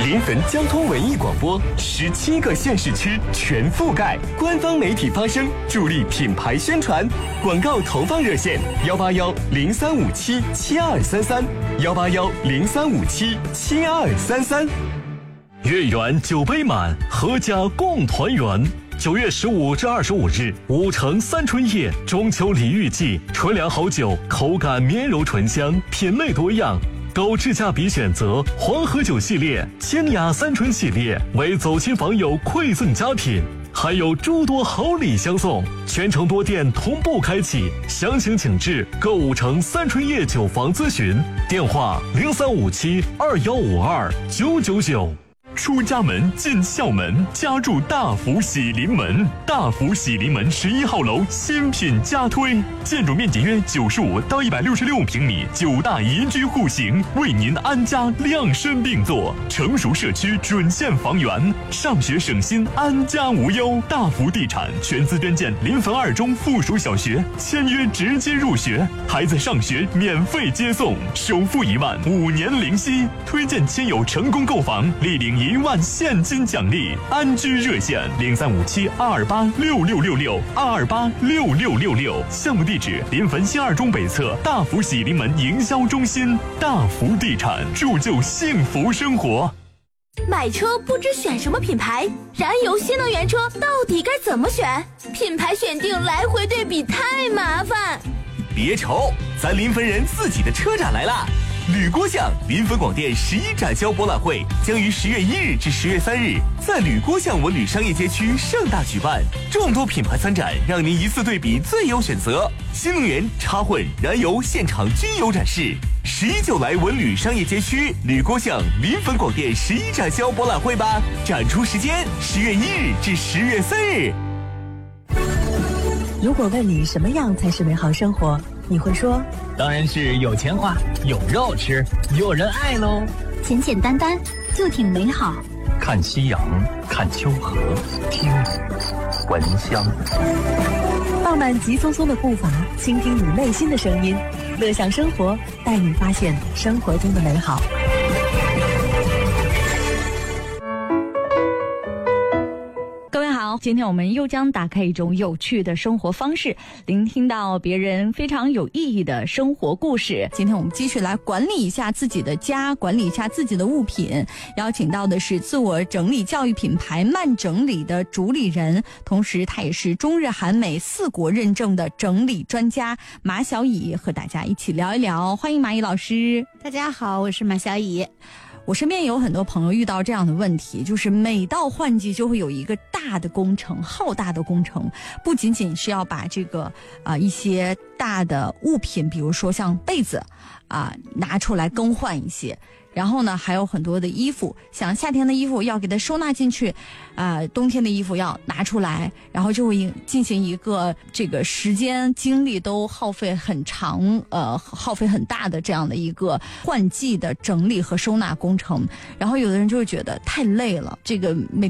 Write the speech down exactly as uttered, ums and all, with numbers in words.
临汾交通文艺广播，十七个县市区全覆盖，官方媒体发声，助力品牌宣传。广告投放热线：幺八幺零三五七七二三三，幺八幺零三五七七二三三。 月圆酒杯满，阖家共团圆。九月十五至二十五日，五城三春夜中秋礼遇季，纯粮好酒，口感绵柔醇香，品类多样。购智驾比选择黄河酒系列、清雅三春系列，为走亲访友馈赠佳品，还有诸多好礼相送。全城多店同步开启，详情请至购五城三春夜酒房咨询，电话零三五七二幺五二九九九。出家门进校门，家住大福喜临门。大福喜临门十一号楼新品加推，建筑面积约九十五到一百六十六平米，九大宜居户型，为您安家量身定做。成熟社区准线房源，上学省心，安家无忧。大福地产全资捐建临汾二中附属小学，签约直接入学，孩子上学免费接送，首付一万，五年零息。推荐亲友成功购房，立领一万现金奖励。安居热线零三五七二二八六六六六二二八六六六六。项目地址：临汾新二中北侧大福喜临门营销中心。大福地产，铸就幸福生活。 买车不知选什么品牌，燃油新能源车到底该怎么选？品牌选定来回对比太麻烦。 别愁，咱临汾人自己的车展来啦！吕郭巷临汾广电十一展销博览会将于十月一日至十月三日在吕郭巷文旅商业街区盛大举办，众多品牌参展，让您一次对比最有选择。新能源、插混、燃油现场均有展示。十一就来文旅商业街区吕郭巷临汾广电十一展销博览会吧！展出时间：十月一日至十月三日。 如果问你什么样才是美好生活，你会说， 当然是有钱花，有肉吃，有人爱喽。 简简单单就挺美好。 看夕阳，看秋荷，听雨，闻香。 放慢急匆匆的步伐，倾听你内心的声音，乐享生活，带你发现生活中的美好。 今天我们又将打开一种有趣的生活方式，聆听到别人非常有意义的生活故事。今天我们继续来管理一下自己的家，管理一下自己的物品。邀请到的是自我整理教育品牌慢整理的主理人，同时他也是中日韩美四国认证的整理专家马小乙，和大家一起聊一聊。欢迎马乙老师。 大家好，我是马小乙。 我身边有很多朋友遇到这样的问题，就是每到换季就会有一个大的工程，浩大的工程，不仅仅是要把这个啊、呃、一些大的物品，比如说像被子啊、呃、拿出来更换一些。然后呢，还有很多的衣服，像夏天的衣服要给它收纳进去，呃，冬天的衣服要拿出来，然后就会进行一个这个时间精力都耗费很长，呃，耗费很大的这样的一个换季的整理和收纳工程。然后有的人就会觉得太累了，这个每